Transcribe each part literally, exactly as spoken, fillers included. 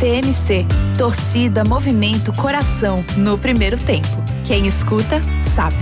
T M C. Torcida, movimento, coração no primeiro tempo. Quem escuta, sabe.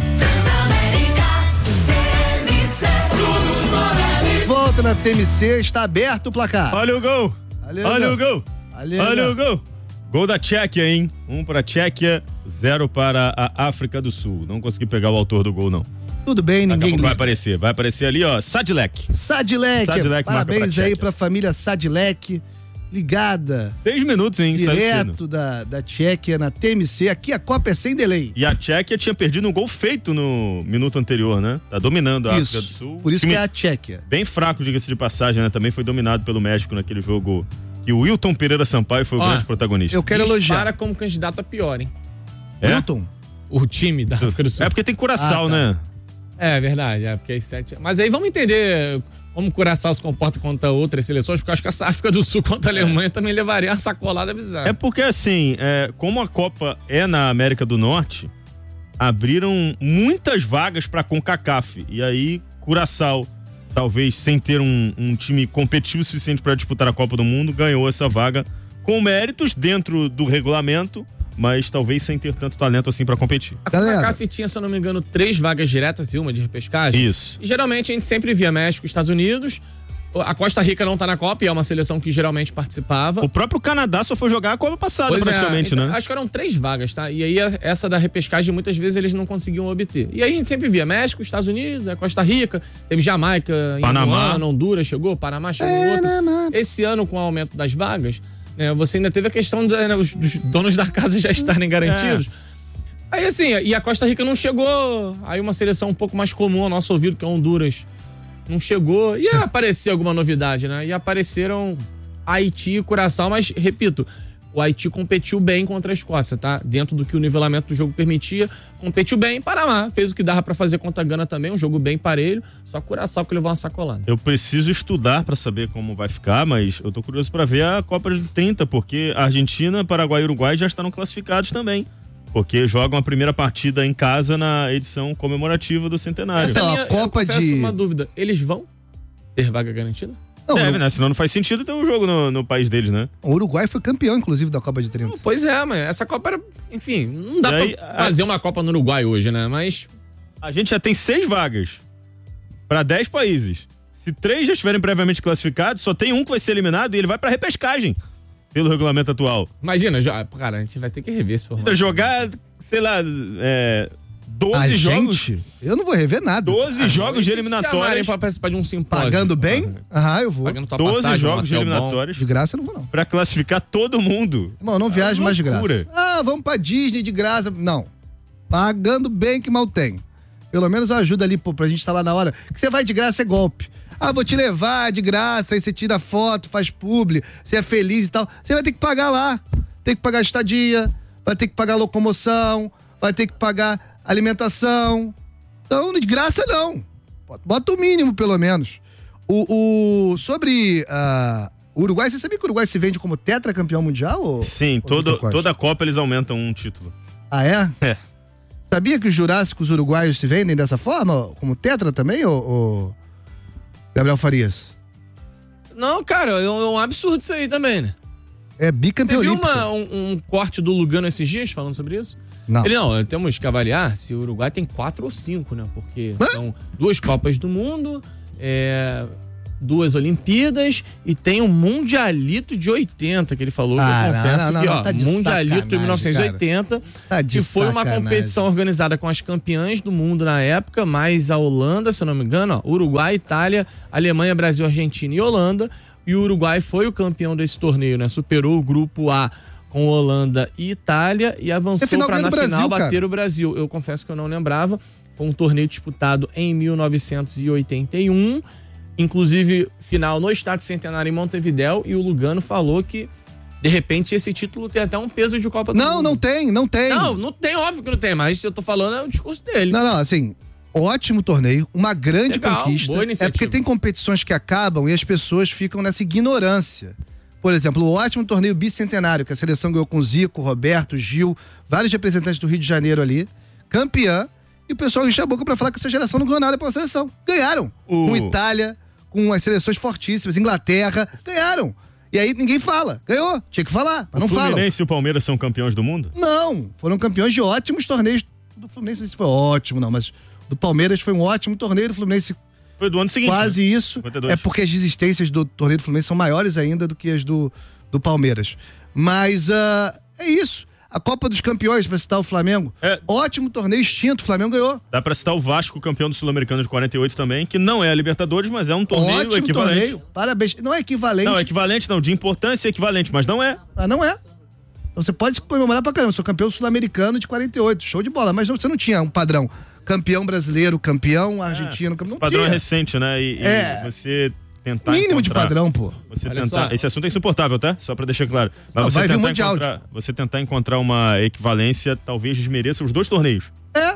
Volta na T M C, está aberto o placar. Olha o gol. Valeu, Olha gol. o gol. Valeu, Olha gol. o gol. Gol da Tchequia, hein? Um para a Tchequia, zero para a África do Sul. Não consegui pegar o autor do gol, não. Tudo bem, ninguém liga. Vai aparecer, vai aparecer ali, ó, Sadilek. Sadilek, Sadilek parabéns pra aí pra família Sadilek, ligada. Seis minutos, hein? Direto da, da Tchequia na T M C. Aqui a Copa é sem delay. E a Tchequia tinha perdido um gol feito no minuto anterior, né? Tá dominando a Isso, África do Sul. por isso Time que é a Tchequia. Bem fraco, diga-se de passagem, né? Também foi dominado pelo México naquele jogo que o Wilton Pereira Sampaio foi o Ó, grande protagonista. Eu quero elogiar. Para como candidato a pior, hein? É? Wilton? O time da África do Sul. É porque tem Curaçao, Ah, tá. né? É verdade, é porque as sete... Mas aí vamos entender como o Curaçao se comporta contra outras seleções, porque eu acho que a África do Sul contra a Alemanha também levaria uma sacolada bizarra. É porque assim, é, como a Copa é na América do Norte, abriram muitas vagas pra CONCACAF. E aí, Curaçao, talvez sem ter um, um time competitivo o suficiente para disputar a Copa do Mundo, ganhou essa vaga com méritos dentro do regulamento, mas talvez sem ter tanto talento assim pra competir. A CONCACAF tinha, se eu não me engano, três vagas diretas e uma de repescagem. Isso. E geralmente a gente sempre via México, Estados Unidos. A Costa Rica não tá na Copa e é uma seleção que geralmente participava. O próprio Canadá só foi jogar a Copa passada, Pois praticamente, é, então, né? acho que eram três vagas, tá? E aí essa da repescagem muitas vezes eles não conseguiam obter. E aí a gente sempre via México, Estados Unidos, a Costa Rica, teve Jamaica, Panamá. Iguana, Honduras chegou, Panamá chegou outro. Esse ano, com o aumento das vagas, né, você ainda teve a questão dos né, dos donos da casa já estarem garantidos. É. Aí assim, e a Costa Rica não chegou, aí uma seleção um pouco mais comum ao nosso ouvido, que é Honduras, não chegou. Ia aparecer alguma novidade, né? E apareceram Haiti e Curaçao, mas, repito, o Haiti competiu bem contra a Escócia, tá? Dentro do que o nivelamento do jogo permitia, competiu bem. Panamá fez o que dava pra fazer contra a Gana também, um jogo bem parelho, só Curaçao que levou uma sacolada. Eu preciso estudar pra saber como vai ficar, mas eu tô curioso pra ver a Copa de trinta, porque a Argentina, Paraguai e Uruguai já estão classificados também. Porque jogam a primeira partida em casa na edição comemorativa do centenário. Essa é a minha, a Copa eu confesso de... uma dúvida. Eles vão ter vaga garantida? Não, Deve, no... né? Senão não faz sentido ter um jogo no, no país deles, né? O Uruguai foi campeão, inclusive, da Copa de trinta. Pois é, mas essa Copa era... Enfim, não dá E aí, pra fazer uma Copa no Uruguai hoje, né? Mas... A gente já tem seis vagas pra dez países. Se três já estiverem previamente classificados, só tem um que vai ser eliminado e ele vai pra repescagem, pelo regulamento atual. Imagina, já, cara, a gente vai ter que rever esse formato. Jogar, sei lá, é, doze A jogos. gente? Eu não vou rever nada. doze Ah, jogos de se te chamarem eliminatórias. pra participar de um simpósio. Pagando bem? Aham, eu vou. Pagando tua doze passagem, jogos um de hotel bom. eliminatórias De graça eu não vou, não. pra classificar todo mundo. Irmão, não viajo mais de graça. loucura. Ah, vamos pra Disney de graça. Não. Pagando bem que mal tem. Pelo menos ajuda ali, pô, pra gente estar lá na hora. Que você vai de graça é golpe. Ah, vou te levar de graça, aí você tira foto, faz publi, você é feliz e tal. Você vai ter que pagar lá. Tem que pagar estadia, vai ter que pagar locomoção, vai ter que pagar alimentação. Então, de graça não. Bota o mínimo, pelo menos. O, o, sobre uh, o Uruguai, você sabia que o Uruguai se vende como tetracampeão mundial? Ou, Sim, ou todo, Vitor Costa? toda a Copa eles aumentam um título. Ah, é? É. Sabia que os jurássicos uruguaios se vendem dessa forma? Como tetra também, ou, ou... Gabriel Farias? Não, cara, é um, é um absurdo isso aí também, né? É bicampeão Você viu olímpico. uma, um, um corte do Lugano esses dias falando sobre isso? Não. Ele não, temos que avaliar se o Uruguai tem quatro ou cinco, né? Porque Hã? são duas Copas do Mundo, é, duas Olimpíadas e tem um Mundialito de oitenta, que ele falou, Ah, que eu não, confesso não, não, que, não, ó, tá de Mundialito sacanagem, de mil novecentos e oitenta, Tá de que foi uma sacanagem. competição organizada com as campeãs do mundo na época, mais a Holanda, se eu não me engano, ó, Uruguai, Itália, Alemanha, Brasil, Argentina e Holanda. E o Uruguai foi o campeão desse torneio, né? Superou o grupo A com Holanda e Itália e avançou final para ganhou na do Brasil, final cara. bater o Brasil. Eu confesso que eu não lembrava. Foi um torneio disputado em mil novecentos e oitenta e um, inclusive final no Estádio Centenário em Montevidéu, e o Lugano falou que de repente esse título tem até um peso de Copa do Não, Mundo. não tem, não tem. Não, não tem, óbvio que não tem, mas eu tô falando é o discurso dele. Não, não, assim, ótimo torneio, uma grande Legal, conquista. boa É iniciativa. porque tem competições que acabam e as pessoas ficam nessa ignorância. Por exemplo, o ótimo torneio bicentenário, que a seleção ganhou com Zico, Roberto, Gil, vários representantes do Rio de Janeiro ali, campeã, e o pessoal enche a boca pra falar que essa geração não ganhou nada pela seleção. Ganharam. O- Com Itália, com as seleções fortíssimas, Inglaterra, ganharam. E aí ninguém fala. Ganhou. Tinha que falar, mas não fala. O Fluminense e o Palmeiras são campeões do mundo? Não. Foram campeões de ótimos torneios. Do Fluminense não sei se foi ótimo, não, mas do Palmeiras foi um ótimo torneio, do Fluminense foi do ano seguinte. Quase né? isso. cinquenta e dois. É porque as desistências do torneio do Fluminense são maiores ainda do que as do, do Palmeiras. Mas uh, é isso. A Copa dos Campeões, pra citar o Flamengo. É. Ótimo torneio extinto, o Flamengo ganhou. Dá pra citar o Vasco, campeão do Sul-Americano de quarenta e oito também, que não é a Libertadores, mas é um torneio Ótimo equivalente. Torneio. Parabéns. Não é equivalente. Não, equivalente não, de importância é equivalente, mas não é. Ah, não é. Então você pode comemorar pra caramba, eu sou campeão sul-americano de quarenta e oito, show de bola, mas não, você não tinha um padrão. Campeão brasileiro, campeão argentino, campeão. O padrão tinha. É recente, né? E, é. e você tentar mínimo encontrar, de padrão, pô. Você tentar, esse assunto é insuportável, tá? Só pra deixar claro. Mas não, você, vai tentar vir mundial. encontrar, você tentar encontrar uma equivalência talvez desmereça os dois torneios. É.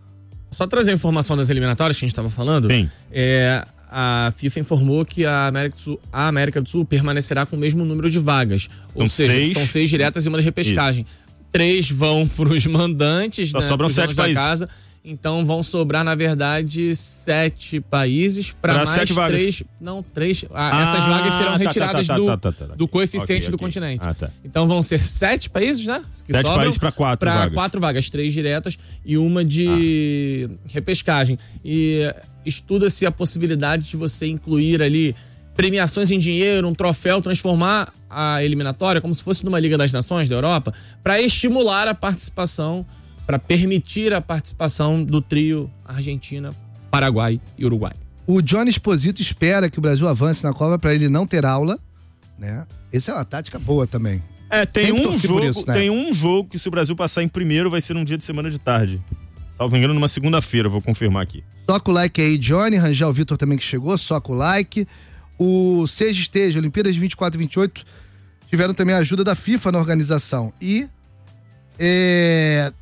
Só trazer a informação das eliminatórias que a gente tava falando. Sim. É, a FIFA informou que a América do Sul, a América do Sul permanecerá com o mesmo número de vagas. Ou são seja, seis... são seis diretas e uma de repescagem. Isso. Três vão pros mandantes, só né, sobram pros sete países. Da casa. Então vão sobrar, na verdade, sete países para mais sete três. Não, três. Ah, essas ah, vagas serão retiradas tá, tá, do, tá, tá, tá, tá. do coeficiente okay, do okay. continente. Ah, tá. Então vão ser sete países, né? Que sete países para quatro pra vagas. quatro vagas, três diretas e uma de ah. repescagem. E estuda-se a possibilidade de você incluir ali premiações em dinheiro, um troféu, transformar a eliminatória como se fosse numa Liga das Nações da Europa, para estimular a participação, para permitir a participação do trio Argentina, Paraguai e Uruguai. O Johnny Esposito espera que o Brasil avance na Copa para ele não ter aula, né? Essa é uma tática boa também. É, tem um jogo, isso, né? Tem um jogo que se o Brasil passar em primeiro vai ser num dia de semana de tarde. Salvo engano, numa segunda-feira, vou confirmar aqui. Soca o like aí, Johnny, Rangel Vitor também que chegou, soca o like. O Seja Esteja, Olimpíadas de vinte e quatro e vinte e oito, tiveram também a ajuda da FIFA na organização. E é,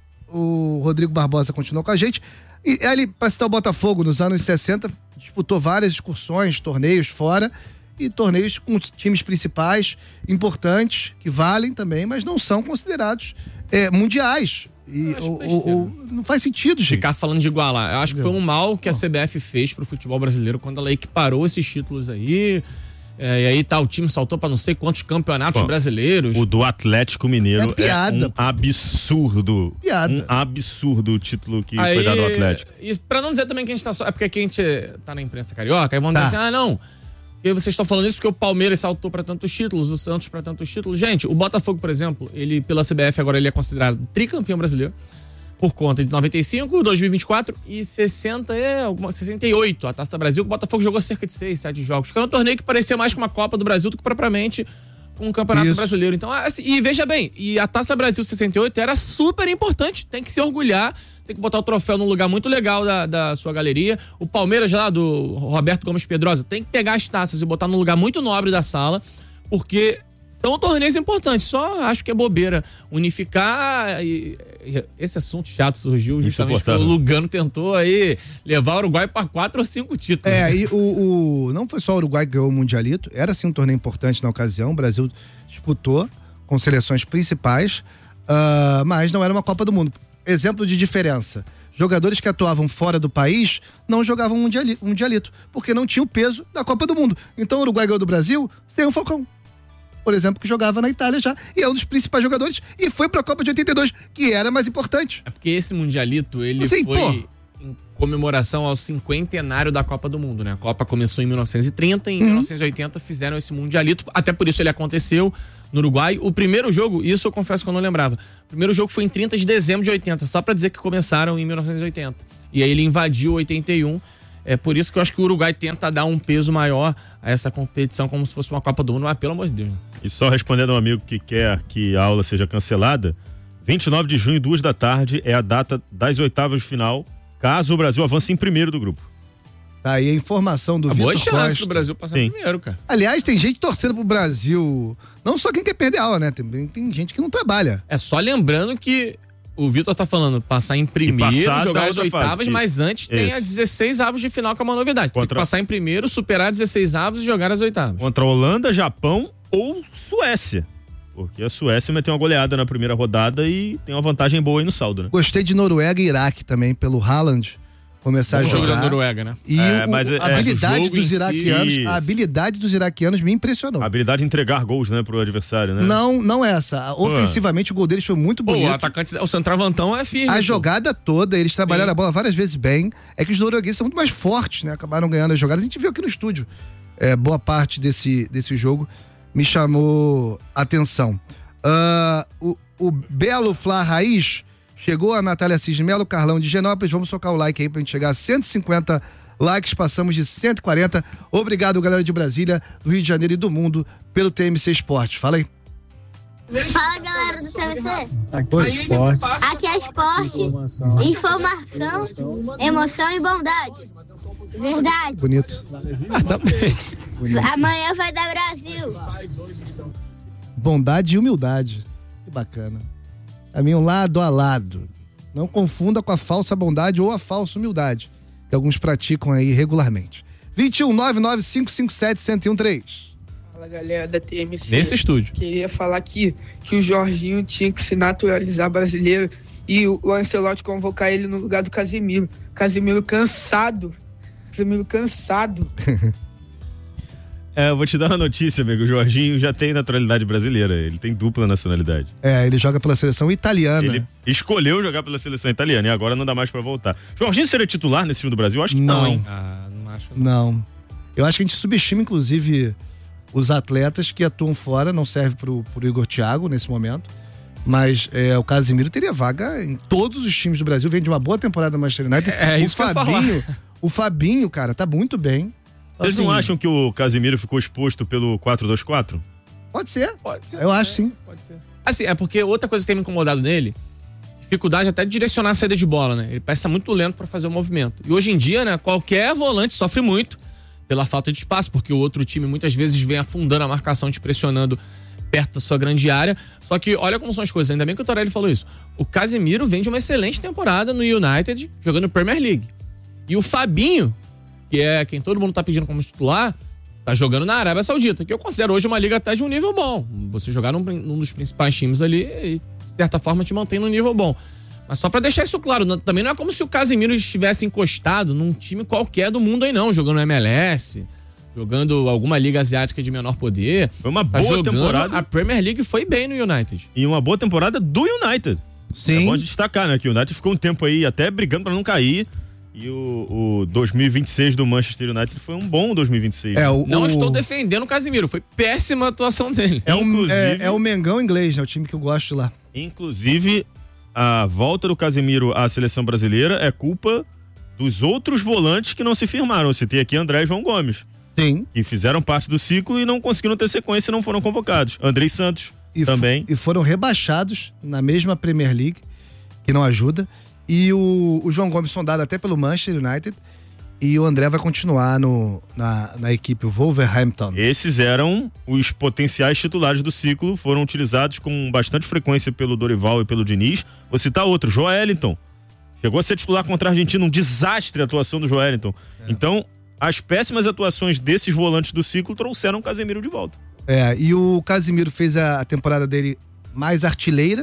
o Rodrigo Barbosa continuou com a gente. E ele, para citar o Botafogo, nos anos sessenta, disputou várias excursões, torneios fora, e torneios com os times principais, importantes, que valem também, mas não são considerados é, mundiais. E o, o, o, não faz sentido, gente. Ficar falando de igualar. Eu acho que foi um mal que a C B F fez pro futebol brasileiro quando ela equiparou esses títulos aí. É, e aí tá, o time saltou pra não sei quantos campeonatos Pô, brasileiros. O do Atlético Mineiro é, piada, é um absurdo. Piada. Um absurdo o título que aí, foi dado ao Atlético. E pra não dizer também que a gente tá só... É porque aqui a gente tá na imprensa carioca, aí vão tá. dizer assim, ah, não... E vocês estão falando isso porque o Palmeiras saltou para tantos títulos, o Santos para tantos títulos. Gente, o Botafogo, por exemplo, ele pela C B F agora ele é considerado tricampeão brasileiro por conta de noventa e cinco, dois mil e vinte e quatro e sessenta, é, sessenta e oito. A Taça Brasil, o Botafogo jogou cerca de seis, sete jogos. Que é um torneio que parecia mais com uma Copa do Brasil do que propriamente um campeonato isso. brasileiro. Então, assim, e veja bem, e a Taça Brasil sessenta e oito era super importante, tem que se orgulhar. Tem que botar o troféu num lugar muito legal da, da sua galeria. O Palmeiras lá, do Roberto Gomes Pedrosa, tem que pegar as taças e botar num lugar muito nobre da sala, porque são torneios importantes. Só acho que é bobeira unificar. E, e esse assunto chato surgiu justamente porque o Lugano tentou aí levar o Uruguai para quatro ou cinco títulos. É, e o, o não foi só o Uruguai que ganhou o Mundialito, era sim um torneio importante na ocasião. O Brasil disputou com seleções principais, uh, mas não era uma Copa do Mundo. Exemplo de diferença. Jogadores que atuavam fora do país não jogavam mundialito, mundialito, porque não tinha o peso da Copa do Mundo. Então o Uruguai ganhou do Brasil sem o Falcão, por exemplo, que jogava na Itália já, e é um dos principais jogadores, e foi pra Copa de oitenta e dois, que era mais importante. É porque esse mundialito, ele assim, foi pô, em comemoração ao cinquentenário da Copa do Mundo, né? A Copa começou em mil novecentos e trinta e em uhum. mil novecentos e oitenta fizeram esse mundialito, até por isso ele aconteceu no Uruguai. O primeiro jogo, isso eu confesso que eu não lembrava, o primeiro jogo foi em trinta de dezembro de oitenta, só pra dizer que começaram em mil novecentos e oitenta. E aí ele invadiu oitenta e um, é por isso que eu acho que o Uruguai tenta dar um peso maior a essa competição como se fosse uma Copa do Mundo, mas pelo amor de Deus. E só respondendo a um amigo que quer que a aula seja cancelada, vinte e nove de junho, duas da tarde, é a data das oitavas de final, caso o Brasil avance em primeiro do grupo. Tá aí a informação do a Vitor Costa. Boa chance do Brasil passar Sim. em primeiro, cara. Aliás, tem gente torcendo pro Brasil, não só quem quer perder aula, né? Tem, tem gente que não trabalha. É só lembrando que o Vitor tá falando passar em primeiro, jogar as oitavas, fase. Mas antes Isso. tem a dezesseis avos de final, que é uma novidade. Contra... Tem que passar em primeiro, superar dezesseis avos e jogar as oitavas. Contra Holanda, Japão ou Suécia. Porque a Suécia meteu uma goleada na primeira rodada e tem uma vantagem boa aí no saldo, né? Gostei de Noruega e Iraque também, pelo Haaland. começar o a jogar. jogo da Noruega, né? E É, o, mas é- a habilidade o jogo dos em si- iraquianos, a habilidade dos iraquianos me impressionou. A habilidade de entregar gols, né, pro adversário, né? Não, não essa. Ofensivamente o gol deles foi muito Pô, bonito. o atacante, o centroavantão é firme. A pô. jogada toda, eles trabalharam Sim. a bola várias vezes bem. É que os noruegueses são muito mais fortes, né? Acabaram ganhando as jogadas. A gente viu aqui no estúdio. É, boa parte desse, desse jogo me chamou a atenção. Ah, o, o Belo Flá Raiz chegou, a Natália Cisne Melo, Carlão de Genópolis. Vamos socar o like aí pra gente chegar a cento e cinquenta likes. Passamos de cento e quarenta. Obrigado, galera de Brasília, do Rio de Janeiro e do mundo, pelo T M C Esporte. Fala aí. Fala, galera do T M C. Aqui é esporte. Aqui é esporte, informação, emoção e bondade. Verdade. Bonito. Ah, tá bem. Amanhã vai dar Brasil. Bondade e humildade. Que bacana. Caminham lado a lado. Não confunda com a falsa bondade ou a falsa humildade, que alguns praticam aí regularmente. vinte e um, nove nove cinco cinco sete, um zero um três. Fala, galera da T M C. Nesse estúdio. Queria falar aqui que o Jorginho tinha que se naturalizar brasileiro e o Ancelotti convocar ele no lugar do Casemiro. Casemiro cansado. Casemiro cansado. É, eu vou te dar uma notícia, amigo. O Jorginho já tem naturalidade brasileira. Ele tem dupla nacionalidade. É, ele joga pela seleção italiana. Ele escolheu jogar pela seleção italiana e agora não dá mais pra voltar. Jorginho seria titular nesse time do Brasil? Eu acho que não, Não. hein? Ah, não acho. Não. Eu acho que a gente subestima, inclusive, os atletas que atuam fora. Não serve pro, pro Igor Thiago nesse momento. Mas é, o Casemiro teria vaga em todos os times do Brasil. Vem de uma boa temporada no Manchester United. É, o isso que eu ia Fabinho, o Fabinho, cara, tá muito bem. Vocês Assim, não acham que o Casemiro ficou exposto pelo quatro dois quatro? Pode ser. Pode ser. Eu acho sim. Pode ser. Assim, é porque outra coisa que tem me incomodado nele, dificuldade até de direcionar a saída de bola, né? Ele parece estar muito lento pra fazer o movimento. E hoje em dia, né, qualquer volante sofre muito pela falta de espaço, porque o outro time muitas vezes vem afundando a marcação, te pressionando perto da sua grande área. Só que olha como são as coisas, ainda bem que o Torelli falou isso. O Casemiro vem de uma excelente temporada no United, jogando Premier League. E o Fabinho, que é quem todo mundo tá pedindo como titular, tá jogando na Arábia Saudita, que eu considero hoje uma liga até de um nível bom. Você jogar num, num dos principais times ali, e, de certa forma, te mantém num nível bom. Mas só pra deixar isso claro, não, também não é como se o Casemiro estivesse encostado num time qualquer do mundo aí não, jogando M L S, jogando alguma liga asiática de menor poder. Foi uma Tá boa jogando, temporada. a Premier League foi bem no United. E uma boa temporada do United. Sim. É bom destacar, né? Que o United ficou um tempo aí até brigando pra não cair. E o, o dois mil e vinte e seis do Manchester United foi um bom dois mil e vinte e seis. É, o, Não o, estou defendendo o Casemiro, foi péssima a atuação dele. é, um, Inclusive- é, é o Mengão inglês, né? O time que eu gosto de lá. Inclusive, a volta do Casemiro à seleção brasileira é culpa dos outros volantes que não se firmaram. Eu citei aqui André e João Gomes, Sim. que fizeram parte do ciclo e não conseguiram ter sequência e não foram convocados. Andrei Santos E, também. f- e foram rebaixados na mesma Premier League, que não ajuda. E o, o João Gomes sondado até pelo Manchester United. E o André vai continuar no, na, na equipe, o Wolverhampton. Esses eram os potenciais titulares do ciclo, foram utilizados com bastante frequência pelo Dorival e pelo Diniz. Vou citar outro, Joelinton. Chegou a ser titular contra a Argentina, um desastre a atuação do Joelinton. É. Então, as péssimas atuações desses volantes do ciclo trouxeram o Casemiro de volta. É, e o Casemiro fez a, a temporada dele mais artilheira.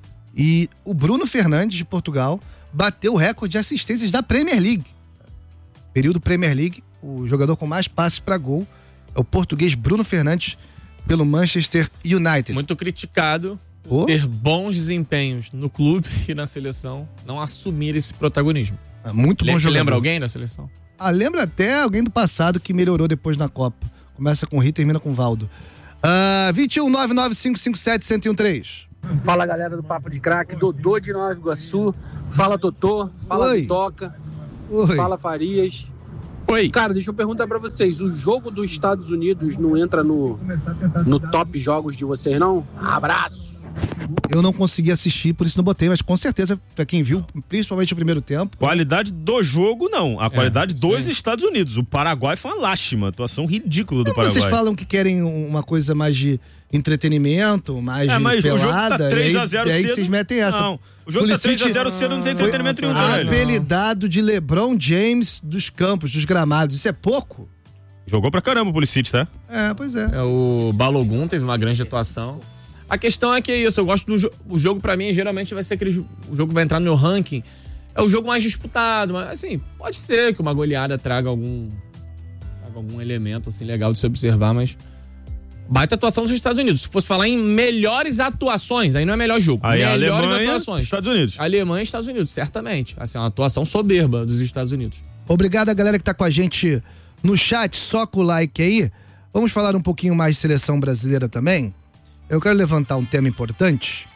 E o Bruno Fernandes, de Portugal, bateu o recorde de assistências da Premier League. Período Premier League, o jogador com mais passes para gol é o português Bruno Fernandes, pelo Manchester United. Muito criticado Oh. por ter bons desempenhos no clube e na seleção, não assumir esse protagonismo. É muito bom Le- jogador. Lembra alguém da seleção? Ah, lembra até alguém do passado que melhorou depois na Copa. Começa com o Ri, termina com o Valdo. Ah, vinte e um, nove nove cinco cinco sete, um zero um três. Fala, galera do Papo de Craque, Dodô de Nova Iguaçu. Fala, Totô. Fala, Oi. Bitoca. Oi. Fala, Farias. Oi. Cara, deixa eu perguntar pra vocês. O jogo dos Estados Unidos não entra no, no top jogos de vocês, não? Abraço! Eu não consegui assistir, por isso não botei, mas com certeza, pra quem viu, principalmente o primeiro tempo. Qualidade do jogo, não. A qualidade dos sim. Estados Unidos. O Paraguai foi uma lástima. Atuação ridícula do Não, Paraguai. vocês falam que querem uma coisa mais de entretenimento, mais É, de mas pelada. o jogo tá três a zero e aí, cedo. e aí vocês metem essa. Não, o jogo tá Pulisic três a zero cedo, não tem entretenimento nenhum, foi velho. apelidado de LeBron James dos campos, dos gramados. Isso é pouco? Jogou pra caramba o Pulisic, tá? É, pois é. É, o Balogun teve uma grande atuação. A questão é que é isso, eu gosto do jo- o jogo pra mim geralmente vai ser aquele jo- o jogo que vai entrar no meu ranking é o jogo mais disputado, mas assim, pode ser que uma goleada traga algum, traga algum elemento assim legal de se observar, mas baita atuação dos Estados Unidos. Se fosse falar em melhores atuações, aí não é melhor jogo. Aí melhores Alemanha, atuações. Estados Unidos. Alemanha e Estados Unidos, certamente. Assim, uma atuação soberba dos Estados Unidos. Obrigado a galera que tá com a gente no chat, só com o like aí. Vamos falar um pouquinho mais de seleção brasileira também. Eu quero levantar um tema importante,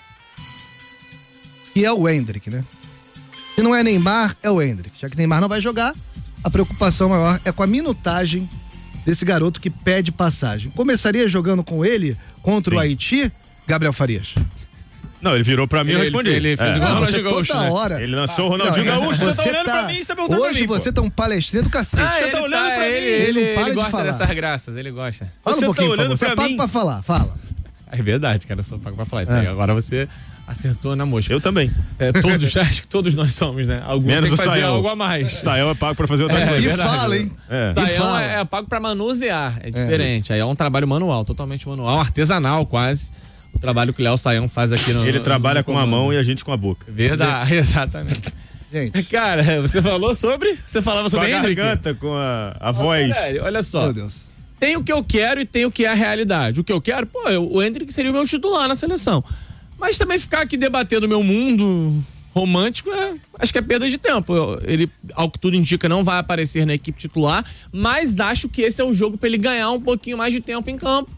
que é o Endrick, né? Se não é Neymar, é o Endrick. Já que Neymar não vai jogar, a preocupação maior é com a minutagem desse garoto que pede passagem. Começaria jogando com ele contra Sim. o Haiti, Gabriel Farias? Não, ele virou pra mim e eu respondi. Ele fez É. igual o Não, Ronaldinho você Gaúcho, toda né? hora. Ele lançou o Ronaldinho Não, Gaúcho, você tá olhando tá- pra mim, você tá perguntando Hoje pra mim, pô. você tá um palestrinho do cacete. Ah, Você ele tá olhando pra ele, mim. Ele, Ele não para ele de gosta falar. dessas graças, ele gosta. Fala Você um tá pouquinho, olhando por favor. Você pra é pago mim? pra falar, fala. É verdade, cara, eu sou pago pra falar isso É. aí. Agora você acertou na mosca. Eu também. É, todos, acho que todos nós somos, né? Alguns Menos têm o que fazer Sael. algo a mais. Sael é pago pra fazer outra É, coisa. E verdade. fala, hein? É. E Saião fala. é, é pago pra manusear, é diferente. Aí é um trabalho manual, totalmente manual, artesanal quase. O trabalho que o Léo Saião faz aqui no Ele no- trabalha no com a comando. mão e a gente com a boca. Verdade, exatamente. Gente, Cara, você falou sobre? Você falava Com sobre a Hendrick? garganta, com a, a voz. Velho, olha só. meu Deus. Tem o que eu quero e tem o que é a realidade. O que eu quero, pô, eu, o Hendrick seria o meu titular na seleção. Mas também ficar aqui debatendo o meu mundo romântico, é, acho que é perda de tempo. Eu- ele, ao que tudo indica, não vai aparecer na equipe titular, mas acho que esse é o jogo pra ele ganhar um pouquinho mais de tempo em campo.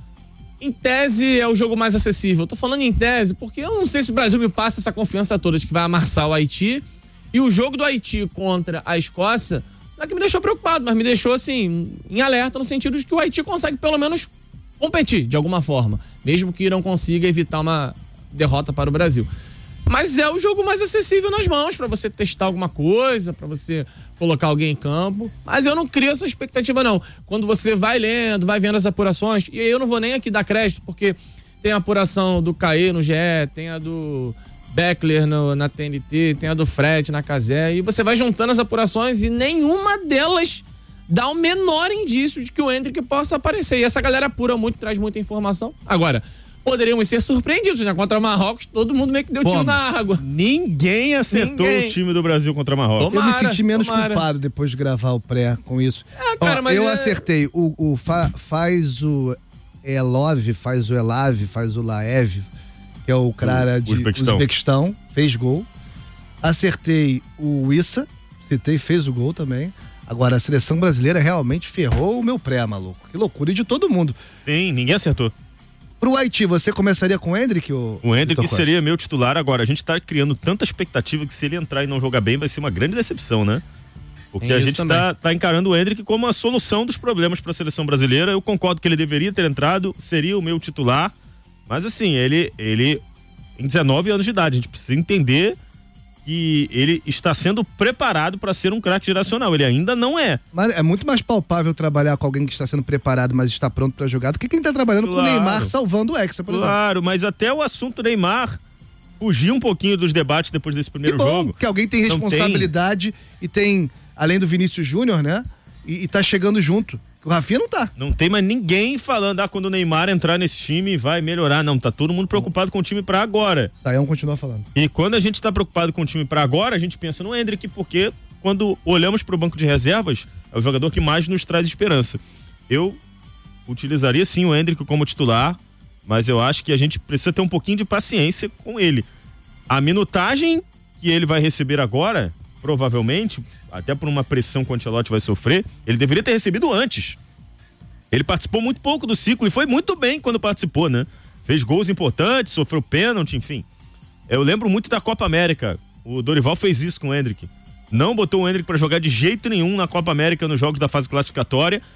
Em tese, é o jogo mais acessível. Tô falando em tese porque eu não sei se o Brasil me passa essa confiança toda de que vai amassar o Haiti. E o jogo do Haiti contra a Escócia não é que me deixou preocupado, mas me deixou, assim, em alerta no sentido de que o Haiti consegue pelo menos competir de alguma forma, mesmo que não consiga evitar uma derrota para o Brasil. Mas é o jogo mais acessível nas mãos pra você testar alguma coisa, pra você colocar alguém em campo. Mas eu não crio essa expectativa, não. Quando você vai lendo, vai vendo as apurações, e aí eu não vou nem aqui dar crédito, porque tem a apuração do Caê no G E, tem a do Beckler no, na T N T, tem a do Fred na Cazé, e você vai juntando as apurações e nenhuma delas dá o menor indício de que o Hendrick possa aparecer. E essa galera apura muito, traz muita informação. Agora, poderíamos ser surpreendidos, né? Contra o Marrocos, todo mundo meio que deu tiro Vamos. na água. Ninguém acertou Ninguém. o time do Brasil contra Marrocos. Tomara, eu me senti menos tomara. culpado depois de gravar o pré com isso. É, cara, Ó, mas eu é- acertei. O, o fa- faz o Elove, faz o Elave, faz o Laev, que é o cara de Uzbequistão. Uzbequistão, fez gol. Acertei o Issa, citei, fez o gol também. Agora, a seleção brasileira realmente ferrou o meu pré, maluco. Que loucura. E de todo mundo. Sim, ninguém acertou. Pro Haiti, você começaria com o Hendrick? Ou O Hendrick Vitor Costa? seria meu titular agora. A gente tá criando tanta expectativa que se ele entrar e não jogar bem vai ser uma grande decepção, né? Porque Tem a isso gente também. tá, tá encarando o Hendrick como a solução dos problemas para a seleção brasileira. Eu concordo que ele deveria ter entrado, seria o meu titular. Mas assim, ele, ele em dezenove anos de idade, a gente precisa entender que ele está sendo preparado para ser um craque geracional. Ele ainda não é. Mas é muito mais palpável trabalhar com alguém que está sendo preparado, mas está pronto para jogar, do que quem está trabalhando com o Claro. Neymar salvando o Hexa, por exemplo. Claro, mas até o assunto Neymar fugiu um pouquinho dos debates depois desse Que primeiro bom jogo. que alguém tem Não responsabilidade e tem, além do Vinícius Júnior, né? E, e tá chegando junto. O Rafinha não tá. Não tem mais ninguém falando, ah, quando o Neymar entrar nesse time vai melhorar. Não, tá todo mundo preocupado com o time pra agora. Saião continua falando. E quando a gente tá preocupado com o time pra agora, a gente pensa no Hendrick, porque quando olhamos pro banco de reservas, é o jogador que mais nos traz esperança. Eu utilizaria sim o Hendrick como titular, mas eu acho que a gente precisa ter um pouquinho de paciência com ele. A minutagem que ele vai receber agora, provavelmente, até por uma pressão que o Ancelotti vai sofrer, ele deveria ter recebido antes. Ele participou muito pouco do ciclo e foi muito bem quando participou, né? Fez gols importantes, sofreu pênalti, enfim. Eu lembro muito da Copa América. O Dorival fez isso com o Hendrick. Não botou o Hendrick pra jogar de jeito nenhum na Copa América nos jogos da fase classificatória.